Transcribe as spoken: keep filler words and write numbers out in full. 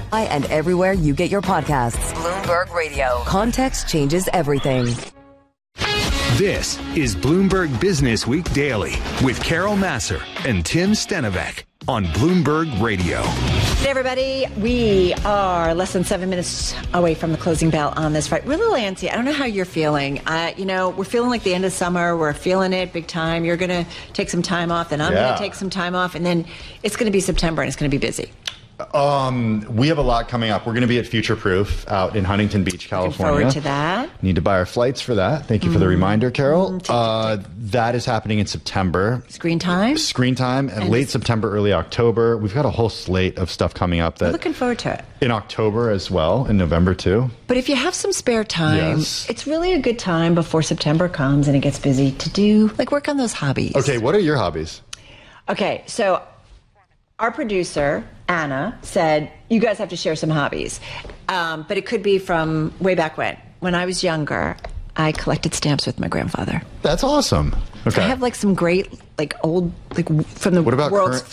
And everywhere you get your podcasts. Bloomberg Radio. Context changes everything. This is Bloomberg Business Week Daily with Carol Massar and Tim Stenovec on Bloomberg Radio. Hey everybody, we are less than seven minutes away from the closing bell on this Friday. We're a little antsy. I don't know how you're feeling. Uh, you know, we're feeling like the end of summer. We're feeling it big time. You're going to take some time off, and I'm yeah. going to take some time off, and then it's going to be September, and it's going to be busy. Um, we have a lot coming up. We're going to be at Future Proof out in Huntington Beach, California. Looking forward to that. Need to buy our flights for that. Thank you mm. for the reminder, Carol. Mm, uh, that is happening in September. Screen time? Screen time, and, and late September, early October. We've got a whole slate of stuff coming up. That We're looking forward to it. In October as well, in November too. But if you have some spare time, yes. it's really a good time before September comes and it gets busy to do, like, work on those hobbies. Okay, what are your hobbies? Okay, so our producer, Anna, said, you guys have to share some hobbies. Um, but it could be from way back when. When I was younger, I collected stamps with my grandfather. That's awesome. Okay. I have like some great, like old, like from the what about world's current,